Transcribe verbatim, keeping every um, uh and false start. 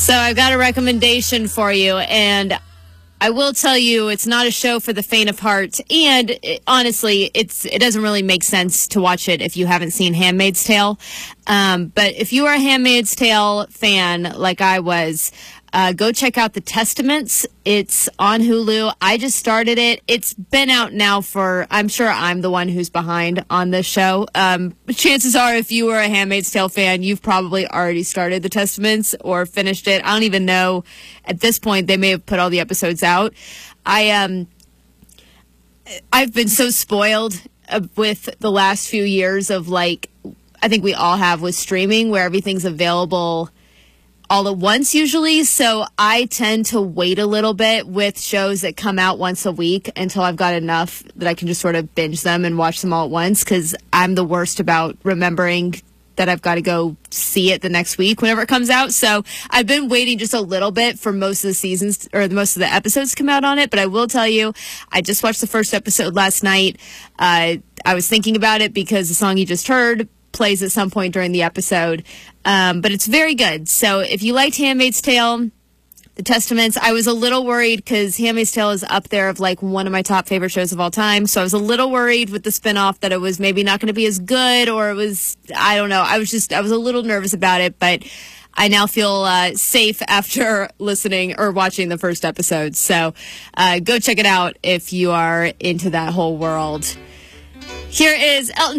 So I've got a recommendation for you, and I will tell you it's not a show for the faint of heart, and it, honestly, it's it doesn't really make sense to watch it if you haven't seen Handmaid's Tale. Um, but if you are a Handmaid's Tale fan like I was, uh, go check out The Testaments. It's on Hulu. I just started it. It's been out now for, I'm sure I'm the one who's behind on this show. Um, chances are if you were a Handmaid's Tale fan, you've probably already started The Testaments or finished it. I don't even know. At this point, they may have put all the episodes out. I, um, I've been so spoiled uh, with the last few years of, like, I think we all have with streaming, where everything's available all at once usually. So I tend to wait a little bit with shows that come out once a week until I've got enough that I can just sort of binge them and watch them all at once, because I'm the worst about remembering that I've got to go see it the next week whenever it comes out. So I've been waiting just a little bit for most of the seasons or most of the episodes to come out on it. But I will tell you, I just watched the first episode last night. Uh, I was thinking about it because the song you just heard plays at some point during the episode. Um, but it's very good. So if you liked Handmaid's Tale, The Testaments, I was a little worried because Handmaid's Tale is up there of like one of my top favorite shows of all time. So I was a little worried with the spinoff that it was maybe not going to be as good, or it was, I don't know. I was just, I was a little nervous about it, but I now feel uh, safe after listening or watching the first episode. So uh, go check it out if you are into that whole world. Here is Elton